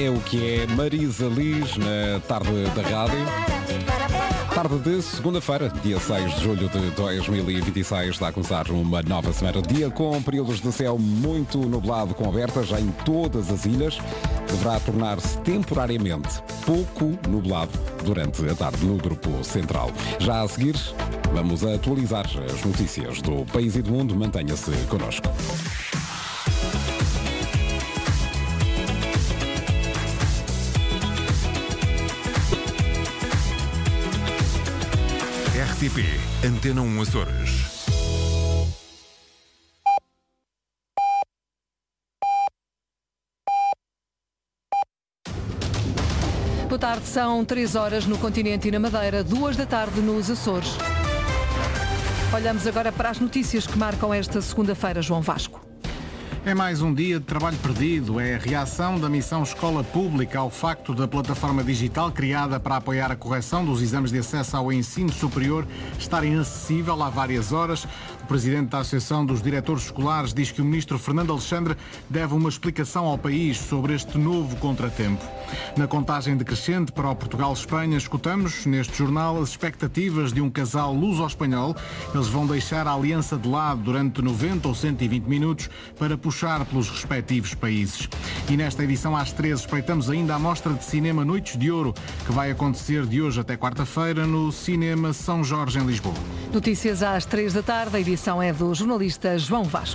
É o que é Marisa Liz na tarde da rádio. Tarde de segunda-feira, dia 6 de julho de 2026, está a começar uma nova semana. Dia com períodos de céu muito nublado com abertas já em todas as ilhas. Deverá tornar-se temporariamente pouco nublado durante a tarde no grupo central. Já a seguir, vamos atualizar as notícias do país e do mundo. Mantenha-se connosco. RTP Antena 1 Açores. Boa tarde, são 3 horas no continente e na Madeira, 2 da tarde nos Açores. Olhamos agora para as notícias que marcam esta segunda-feira, João Vasco. É mais um dia de trabalho perdido. É a reação da missão Escola Pública ao facto da plataforma digital criada para apoiar a correção dos exames de acesso ao ensino superior estar inacessível há várias horas. O presidente da Associação dos Diretores Escolares diz que o ministro Fernando Alexandre deve uma explicação ao país sobre este novo contratempo. Na contagem decrescente para o Portugal-Espanha, escutamos neste jornal as expectativas de um casal luso-espanhol. Eles vão deixar a aliança de lado durante 90 ou 120 minutos para puxar pelos respectivos países. E nesta edição às 13 espreitamos ainda a mostra de cinema Noites de Ouro, que vai acontecer de hoje até quarta-feira no Cinema São Jorge, em Lisboa. Notícias às 3 da tarde, a edição é do jornalista João Vasco.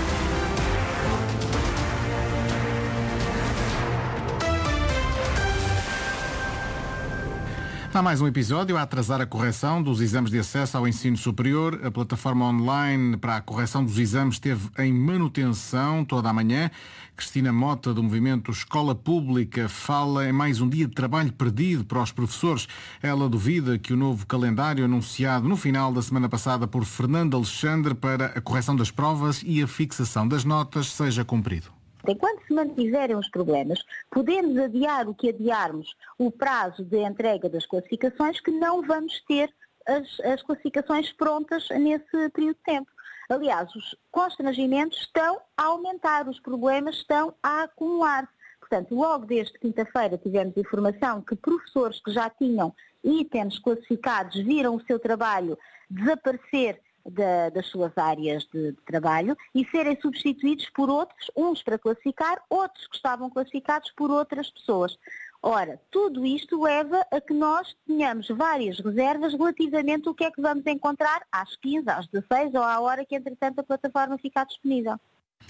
Há mais um episódio a atrasar a correção dos exames de acesso ao ensino superior. A plataforma online para a correção dos exames esteve em manutenção toda a manhã. Cristina Mota, do movimento Escola Pública, fala em mais um dia de trabalho perdido para os professores. Ela duvida que o novo calendário anunciado no final da semana passada por Fernando Alexandre para a correção das provas e a fixação das notas seja cumprido. Enquanto se mantiverem os problemas, podemos adiar o que adiarmos o prazo de entrega das classificações, que não vamos ter as classificações prontas nesse período de tempo. Aliás, os constrangimentos estão a aumentar, os problemas estão a acumular-se. Portanto, logo desde quinta-feira tivemos informação que professores que já tinham itens classificados viram o seu trabalho desaparecer das suas áreas de trabalho e serem substituídos por outros, uns para classificar, outros que estavam classificados por outras pessoas. Ora, tudo isto leva a que nós tenhamos várias reservas relativamente ao que é que vamos encontrar às 15, às 16 ou à hora que, entretanto, a plataforma ficar disponível.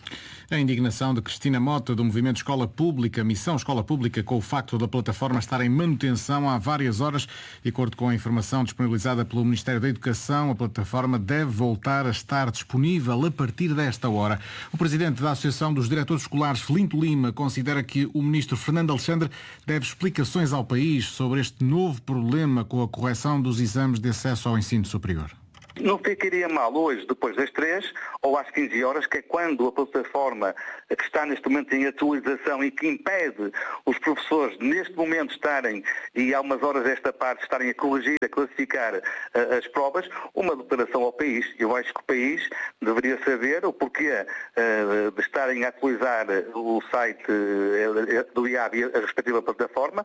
A indignação de Cristina Mota, do movimento Escola Pública, Missão Escola Pública, com o facto da plataforma estar em manutenção há várias horas. De acordo com a informação disponibilizada pelo Ministério da Educação, a plataforma deve voltar a estar disponível a partir desta hora. O presidente da Associação dos Diretores Escolares, Felinto Lima, considera que o ministro Fernando Alexandre deve explicações ao país sobre este novo problema com a correção dos exames de acesso ao ensino superior. Não ficaria mal hoje, depois das 3 ou às 15 horas, que é quando a plataforma que está neste momento em atualização e que impede os professores neste momento estarem, e há umas horas desta parte, estarem a corrigir, a classificar as provas, uma declaração ao país. Eu acho que o país deveria saber o porquê de estarem a atualizar o site do IAB e a respectiva plataforma.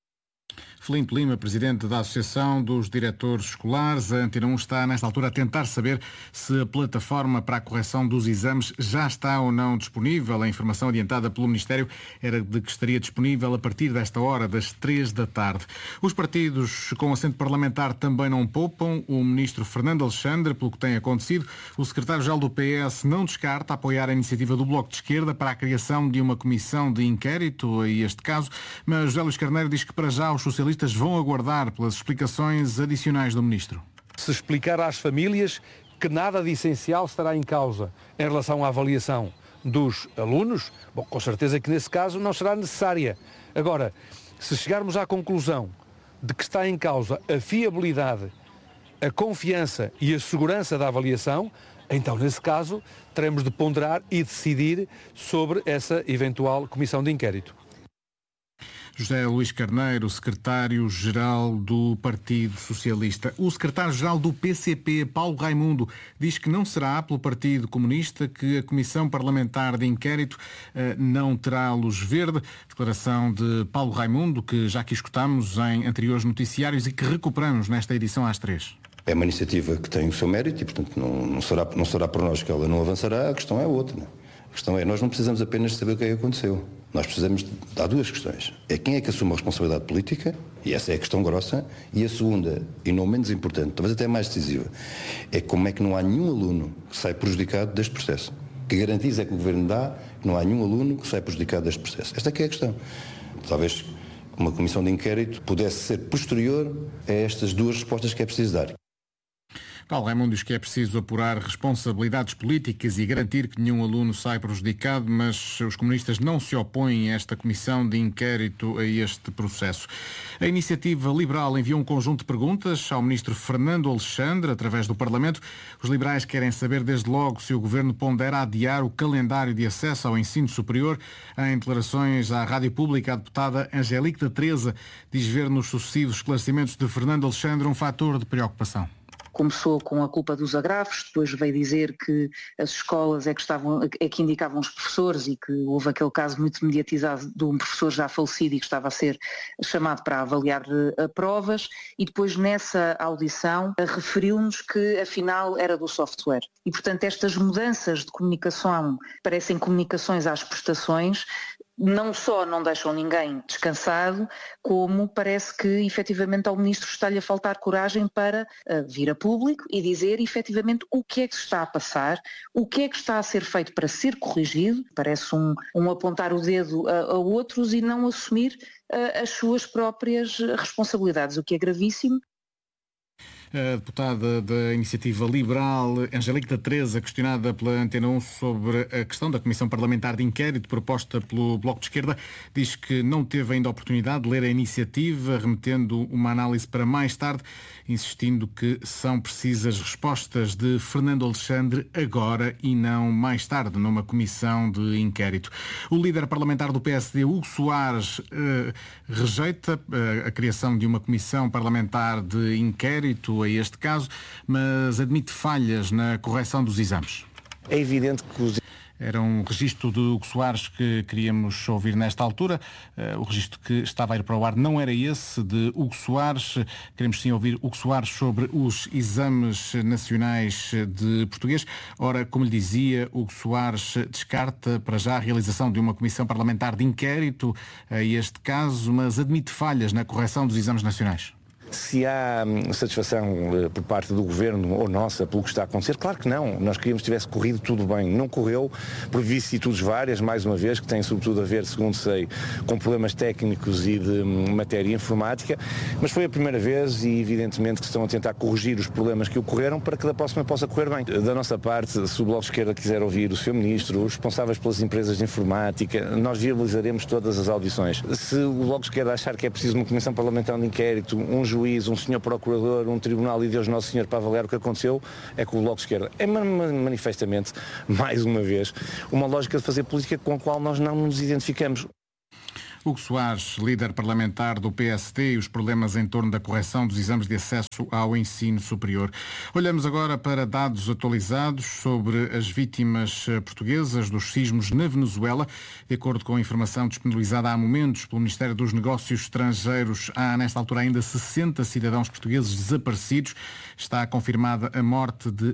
Felinto Lima, presidente da Associação dos Diretores Escolares. A Antena 1 está, nesta altura, a tentar saber se a plataforma para a correção dos exames já está ou não disponível. A informação adiantada pelo Ministério era de que estaria disponível a partir desta hora, das 3 da tarde. Os partidos com assento parlamentar também não poupam. O ministro Fernando Alexandre, pelo que tem acontecido, o secretário-geral do PS não descarta apoiar a iniciativa do Bloco de Esquerda para a criação de uma comissão de inquérito a este caso, mas José Luís Carneiro diz que para já os socialistas vão aguardar pelas explicações adicionais do Ministro. Se explicar às famílias que nada de essencial estará em causa em relação à avaliação dos alunos, bom, com certeza que nesse caso não será necessária. Agora, se chegarmos à conclusão de que está em causa a fiabilidade, a confiança e a segurança da avaliação, então nesse caso teremos de ponderar e decidir sobre essa eventual comissão de inquérito. José Luís Carneiro, secretário-geral do Partido Socialista. O secretário-geral do PCP, Paulo Raimundo, diz que não será pelo Partido Comunista que a Comissão Parlamentar de Inquérito não terá luz verde. Declaração de Paulo Raimundo, que já aqui escutamos em anteriores noticiários e que recuperamos nesta edição às 3. É uma iniciativa que tem o seu mérito e, portanto, não será por nós que ela não avançará. A questão é outra. Não? A questão é, nós não precisamos apenas de saber o que é que aconteceu. Nós precisamos há duas questões. É quem é que assume a responsabilidade política, e essa é a questão grossa, e a segunda, e não menos importante, talvez até mais decisiva, é como é que não há nenhum aluno que sai prejudicado deste processo. Que garantias é que o Governo dá que não há nenhum aluno que sai prejudicado deste processo? Esta é que é a questão. Talvez uma comissão de inquérito pudesse ser posterior a estas duas respostas que é preciso dar. Paulo Raimundo diz que é preciso apurar responsabilidades políticas e garantir que nenhum aluno sai prejudicado, mas os comunistas não se opõem a esta comissão de inquérito a este processo. A Iniciativa Liberal enviou um conjunto de perguntas ao ministro Fernando Alexandre, através do Parlamento. Os liberais querem saber desde logo se o Governo pondera adiar o calendário de acesso ao ensino superior. Em declarações à Rádio Pública, a deputada Angélica da Teresa diz ver nos sucessivos esclarecimentos de Fernando Alexandre um fator de preocupação. Começou com a culpa dos agravos, depois veio dizer que as escolas é que indicavam os professores e que houve aquele caso muito mediatizado de um professor já falecido e que estava a ser chamado para avaliar provas, e depois nessa audição referiu-nos que afinal era do software. E portanto estas mudanças de comunicação parecem comunicações às prestações, não só não deixam ninguém descansado, como parece que efetivamente ao Ministro está-lhe a faltar coragem para vir a público e dizer efetivamente o que é que se está a passar, o que é que está a ser feito para ser corrigido. Parece um apontar o dedo a outros e não assumir as suas próprias responsabilidades, o que é gravíssimo. A deputada da Iniciativa Liberal, Angélica da Teresa, questionada pela Antena 1 sobre a questão da Comissão Parlamentar de Inquérito proposta pelo Bloco de Esquerda, diz que não teve ainda a oportunidade de ler a iniciativa, remetendo uma análise para mais tarde, insistindo que são precisas respostas de Fernando Alexandre agora e não mais tarde, numa comissão de inquérito. O líder parlamentar do PSD, Hugo Soares, rejeita a criação de uma comissão parlamentar de inquérito a este caso, mas admite falhas na correção dos exames. É evidente que Era um registro de Hugo Soares que queríamos ouvir nesta altura. O registro que estava a ir para o ar não era esse de Hugo Soares. Queremos sim ouvir Hugo Soares sobre os exames nacionais de português. Ora, como lhe dizia, Hugo Soares descarta para já a realização de uma comissão parlamentar de inquérito a este caso, mas admite falhas na correção dos exames nacionais. Se há satisfação por parte do Governo ou nossa pelo que está a acontecer, claro que não. Nós queríamos que tivesse corrido tudo bem. Não correu por vicissitudes várias, mais uma vez, que têm sobretudo a ver, segundo sei, com problemas técnicos e de matéria informática, mas foi a primeira vez e evidentemente que estão a tentar corrigir os problemas que ocorreram para que da próxima possa correr bem. Da nossa parte, se o Bloco de Esquerda quiser ouvir o Sr. Ministro, os responsáveis pelas empresas de informática, nós viabilizaremos todas as audições. Se o Bloco de Esquerda achar que é preciso uma comissão parlamentar de inquérito, um juiz, um senhor procurador, um tribunal e Deus Nosso Senhor para avaliar o que aconteceu, é que o Bloco de Esquerda é manifestamente, mais uma vez, uma lógica de fazer política com a qual nós não nos identificamos. Hugo Soares, líder parlamentar do PSD, e os problemas em torno da correção dos exames de acesso ao ensino superior. Olhamos agora para dados atualizados sobre as vítimas portuguesas dos sismos na Venezuela. De acordo com a informação disponibilizada há momentos pelo Ministério dos Negócios Estrangeiros, há nesta altura ainda 60 cidadãos portugueses desaparecidos. Está confirmada a morte de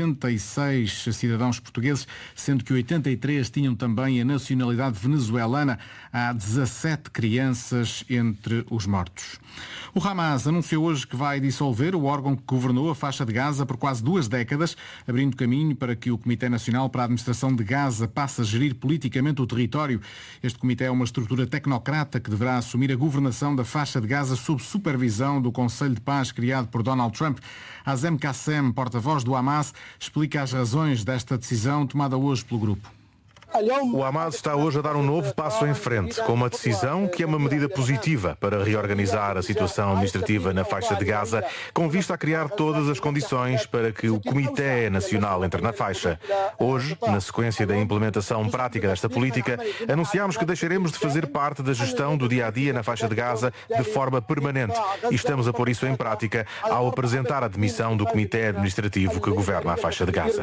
96 cidadãos portugueses, sendo que 83 tinham também a nacionalidade venezuelana. Há 17 crianças entre os mortos. O Hamas anunciou hoje que vai dissolver o órgão que governou a faixa de Gaza por quase 2 décadas, abrindo caminho para que o Comitê Nacional para a Administração de Gaza passe a gerir politicamente o território. Este comitê é uma estrutura tecnocrata que deverá assumir a governação da faixa de Gaza sob supervisão do Conselho de Paz criado por Donald Trump. Azem Qassem, porta-voz do Hamas, explica as razões desta decisão tomada hoje pelo grupo. O Hamas está hoje a dar um novo passo em frente, com uma decisão que é uma medida positiva para reorganizar a situação administrativa na faixa de Gaza, com vista a criar todas as condições para que o Comitê Nacional entre na faixa. Hoje, na sequência da implementação prática desta política, anunciámos que deixaremos de fazer parte da gestão do dia-a-dia na faixa de Gaza de forma permanente e estamos a pôr isso em prática ao apresentar a demissão do Comitê Administrativo que governa a faixa de Gaza.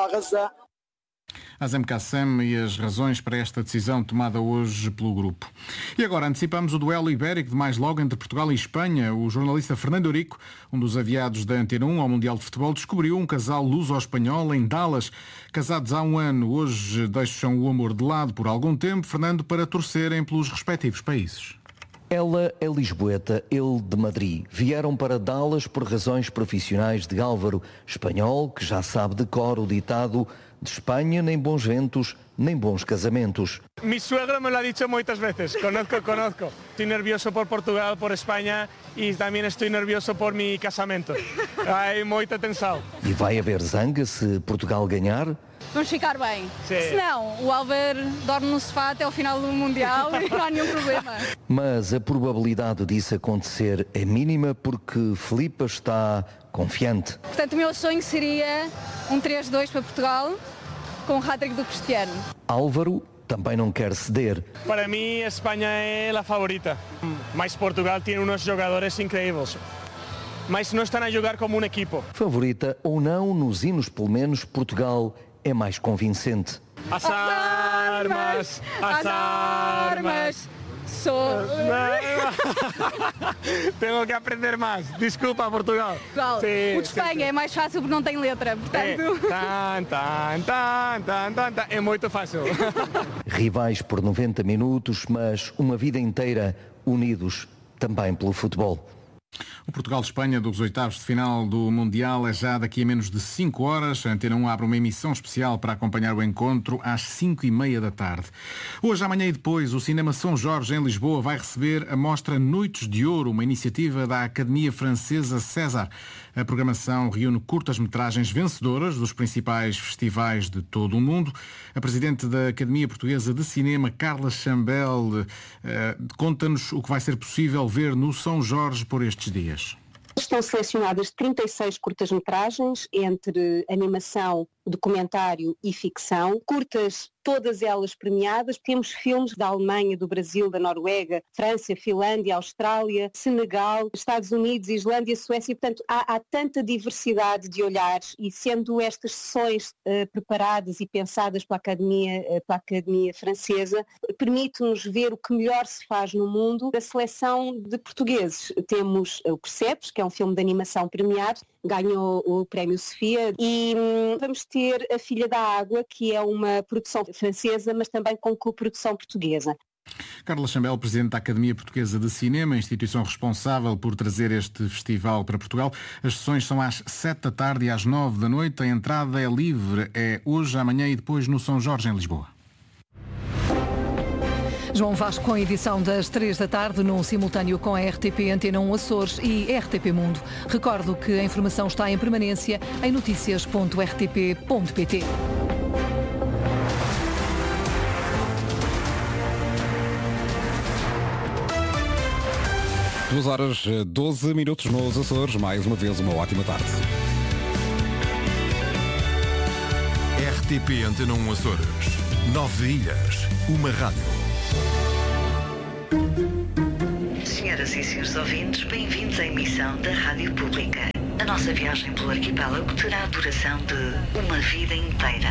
Azem Kassem e as razões para esta decisão tomada hoje pelo grupo. E agora antecipamos o duelo ibérico de mais logo entre Portugal e Espanha. O jornalista Fernando Eurico, um dos aviados da Antena 1 ao Mundial de Futebol, descobriu um casal luso-espanhol em Dallas. Casados há um ano, hoje deixam o amor de lado por algum tempo, Fernando, para torcerem pelos respectivos países. Ela é lisboeta, ele de Madrid. Vieram para Dallas por razões profissionais de Álvaro, espanhol, que já sabe de cor o ditado de Espanha, nem bons ventos, nem bons casamentos. Mi suegro me lo ha dicho muitas vezes, conozco. Estoy nervioso por Portugal, por Espanha e também estou nervioso por mi casamento. Há muita tensão. E vai haver zanga se Portugal ganhar? Vamos ficar bem. Sim. Senão, o Álvaro dorme no sofá até ao final do Mundial e não há nenhum problema. Mas a probabilidade disso acontecer é mínima porque Filipa está confiante. Portanto, o meu sonho seria um 3-2 para Portugal com o hat-trick do Cristiano. Álvaro também não quer ceder. Para mim, a Espanha é a favorita. Mas Portugal tem uns jogadores incríveis. Mas não estão a jogar como um equipo. Favorita ou não, nos hinos pelo menos, Portugal é mais convincente. As armas, as armas. Tenho que aprender mais. Desculpa, Portugal. Portugal. Sim, o de Espanha é mais fácil porque não tem letra, portanto... É muito fácil. Rivais por 90 minutos, mas uma vida inteira unidos também pelo futebol. O Portugal-Espanha dos oitavos de final do Mundial é já daqui a menos de 5 horas. A Antena 1 abre uma emissão especial para acompanhar o encontro às 5h30 da tarde. Hoje, amanhã e depois, o Cinema São Jorge, em Lisboa, vai receber a mostra Noites de Ouro, uma iniciativa da Academia Francesa César. A programação reúne curtas-metragens vencedoras dos principais festivais de todo o mundo. A presidente da Academia Portuguesa de Cinema, Carla Chambel, conta-nos o que vai ser possível ver no São Jorge por estes dias. Estão selecionadas 36 curtas-metragens entre animação, documentário e ficção. Curtas, todas elas premiadas. Temos filmes da Alemanha, do Brasil, da Noruega, França, Finlândia, Austrália, Senegal, Estados Unidos, Islândia, Suécia. Portanto, há tanta diversidade de olhares e sendo estas sessões preparadas e pensadas pela Academia Francesa, permite-nos ver o que melhor se faz no mundo da seleção de portugueses. Temos o Percebes, que é um filme de animação premiado, ganhou o Prémio Sofia, e vamos ter A Filha da Água, que é uma produção francesa, mas também com coprodução portuguesa. Carla Chambel, presidente da Academia Portuguesa de Cinema, instituição responsável por trazer este festival para Portugal. As sessões são às 7 da tarde e às 9 da noite. A entrada é livre, é hoje, amanhã e depois no São Jorge, em Lisboa. João Vasco com a edição das 3 da tarde, num simultâneo com a RTP Antena 1 Açores e RTP Mundo. Recordo que a informação está em permanência em noticias.rtp.pt. Duas horas 12 minutos nos Açores. Mais uma vez, uma ótima tarde. RTP Antena 1 Açores. 9 ilhas, uma rádio. Senhoras e senhores ouvintes, bem-vindos à emissão da Rádio Pública. A nossa viagem pelo arquipélago terá a duração de uma vida inteira.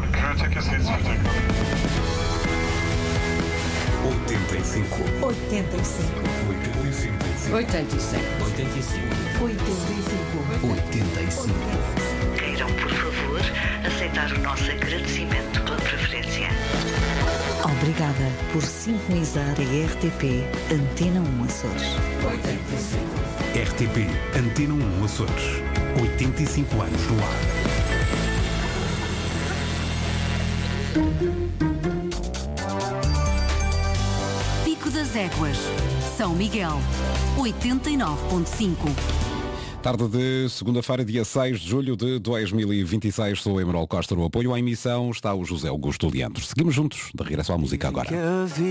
85. 85. Queiram, por favor, aceitar o nosso agradecimento pela preferência. Obrigada por sintonizar a RTP Antena 1 Açores. 85. RTP Antena 1 Açores. 85 anos no ar. Pico das Éguas, São Miguel, 89.5. Tarde de segunda-feira, dia 6 de julho de 2026. Sou o Emanuel Costa. No apoio à emissão está o José Augusto Leandro. Seguimos juntos, de regresso à música agora.